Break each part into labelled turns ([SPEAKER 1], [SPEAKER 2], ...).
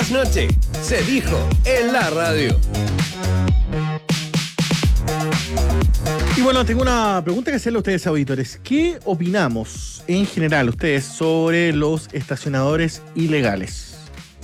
[SPEAKER 1] trasnoche. Se dijo en la radio.
[SPEAKER 2] Y bueno, tengo una pregunta que hacerle a ustedes, auditores. ¿Qué opinamos en general ustedes sobre los estacionadores ilegales?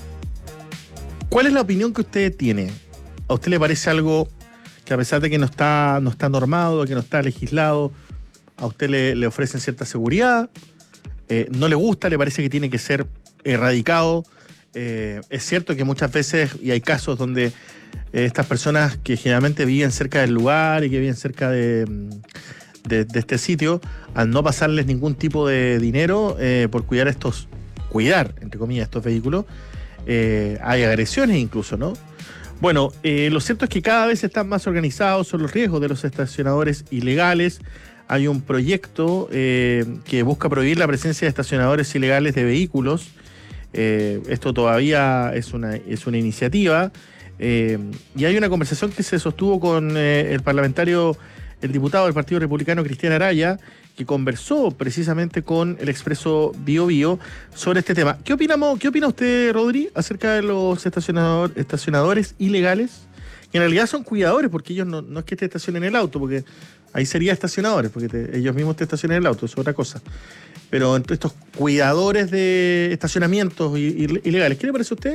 [SPEAKER 2] ¿Cuál es la opinión que usted tiene? ¿A usted le parece algo que, a pesar de que no está normado, que no está legislado, a usted le ofrecen cierta seguridad? ¿No le gusta? ¿Le parece que tiene que ser erradicado? Es cierto que muchas veces, y hay casos donde estas personas que generalmente viven cerca del lugar y que viven cerca de este sitio, al no pasarles ningún tipo de dinero por cuidar, entre comillas, estos vehículos, hay agresiones incluso, ¿no? Bueno, lo cierto es que cada vez están más organizados son los riesgos de los estacionadores ilegales. Hay un proyecto que busca prohibir la presencia de estacionadores ilegales de vehículos. Esto todavía es una iniciativa. Y hay una conversación que se sostuvo con el diputado del Partido Republicano, Cristian Araya, que conversó precisamente con el Expreso Bio Bio sobre este tema. ¿Qué opina usted, Rodri, acerca de los estacionadores ilegales? Que en realidad son cuidadores, porque ellos no es que te estacionen el auto, porque ahí sería estacionadores, porque ellos mismos te estacionan el auto, eso es otra cosa. Pero entre estos cuidadores de estacionamientos ilegales, ¿qué le parece a usted?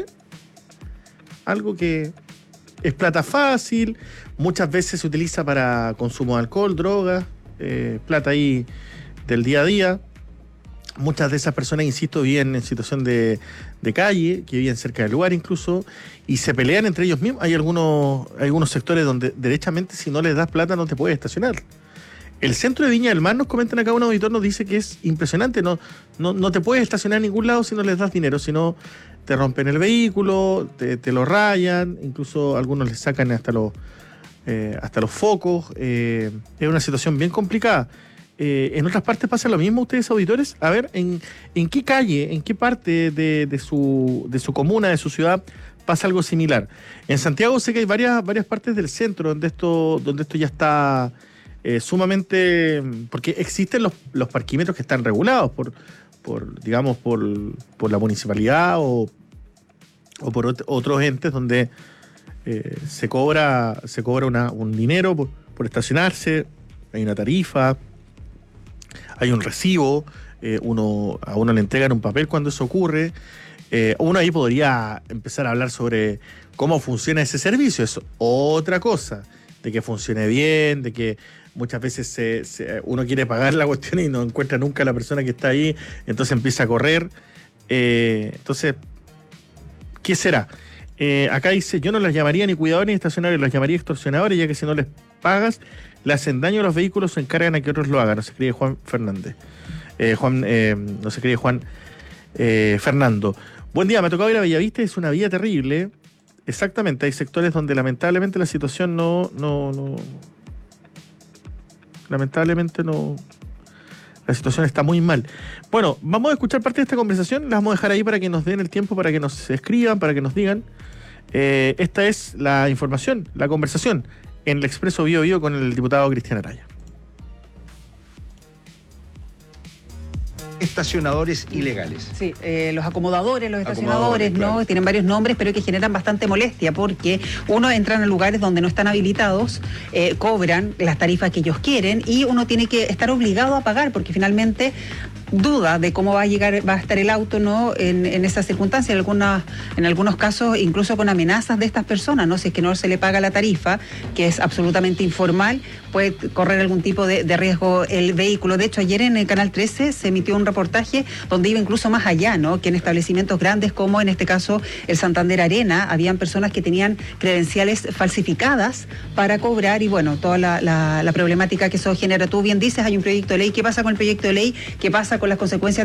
[SPEAKER 2] Algo que es plata fácil, muchas veces se utiliza para consumo de alcohol, drogas, plata ahí del día a día. Muchas de esas personas, insisto, viven en situación de calle, que viven cerca del lugar incluso, y se pelean entre ellos mismos. Hay algunos sectores donde derechamente si no les das plata no te puedes estacionar. El centro de Viña del Mar, nos comentan acá, un auditor nos dice que es impresionante, no te puedes estacionar en ningún lado si no les das dinero, si no te rompen el vehículo, te lo rayan, incluso algunos les sacan hasta los focos. Es una situación bien complicada. En otras partes pasa lo mismo, ustedes, auditores. A ver, ¿en qué calle, en qué parte de su comuna, de su ciudad, pasa algo similar? En Santiago sé que hay varias partes del centro donde esto ya está sumamente... Porque existen los parquímetros que están regulados por la municipalidad o por otros entes donde se cobra un dinero por estacionarse, hay una tarifa, hay un recibo, a uno le entregan un papel cuando eso ocurre. Uno ahí podría empezar a hablar sobre cómo funciona ese servicio, es otra cosa, de que funcione bien, de que muchas veces uno quiere pagar la cuestión y no encuentra nunca a la persona que está ahí, entonces empieza a correr. Entonces, ¿qué será? Acá dice, yo no las llamaría ni cuidadores ni estacionarios, las llamaría extorsionadores, ya que si no les pagas, le hacen daño a los vehículos o se encargan a que otros lo hagan. No se escribe Juan Fernández. No se escribe Juan Fernando. Buen día, me ha tocado ir a Bellavista, es una vía terrible. Exactamente, hay sectores donde lamentablemente la situación lamentablemente la situación está muy mal. Bueno, vamos a escuchar parte de esta conversación, la vamos a dejar ahí para que nos den el tiempo, para que nos escriban, para que nos digan. Esta es la información, la conversación en el Expreso Bio Bio con el diputado Cristian Araya.
[SPEAKER 3] Estacionadores ilegales.
[SPEAKER 4] Sí, los acomodadores, los estacionadores, ¿no? Claro. Tienen varios nombres, pero que generan bastante molestia porque uno entran a lugares donde no están habilitados, cobran las tarifas que ellos quieren y uno tiene que estar obligado a pagar porque finalmente duda de cómo va a estar el auto, ¿no? En esas circunstancias, en algunos casos incluso con amenazas de estas personas, ¿no? Si es que no se le paga la tarifa, que es absolutamente informal, puede correr algún tipo de riesgo el vehículo. De hecho, ayer en el Canal 13 se emitió un reportaje donde iba incluso más allá, ¿no? Que en establecimientos grandes como en este caso el Santander Arena, habían personas que tenían credenciales falsificadas para cobrar y bueno, toda la problemática que eso genera. Tú bien dices, hay un proyecto de ley. ¿Qué pasa con el proyecto de ley? ¿Qué pasa con las consecuencias